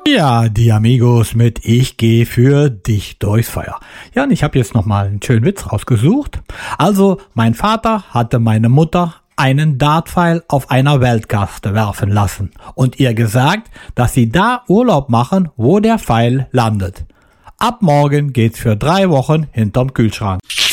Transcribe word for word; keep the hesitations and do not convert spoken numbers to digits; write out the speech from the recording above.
Ja, die Amigos mit Ich gehe für dich durchs Feuer. Ja, und ich habe jetzt nochmal einen schönen Witz rausgesucht. Also, mein Vater hatte meine Mutter einen Dartpfeil auf einer Weltkarte werfen lassen und ihr gesagt, dass sie da Urlaub machen, wo der Pfeil landet. Ab morgen geht's für drei Wochen hinterm Kühlschrank.